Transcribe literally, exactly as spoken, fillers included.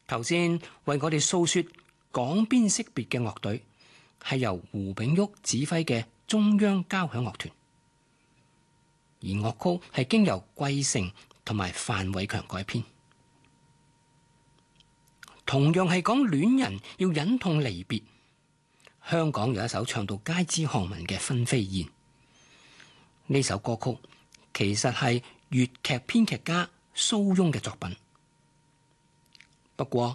頭先為我哋訴說港邊識別嘅樂隊係由胡炳旭指揮嘅中央交響樂團，而樂曲係經由季承同埋范偉強改編。同樣係講戀人要忍痛離別，香港有一首唱到街知巷聞嘅《分飛燕》。呢首歌曲其實係粵劇編劇家蘇翁嘅作品，不過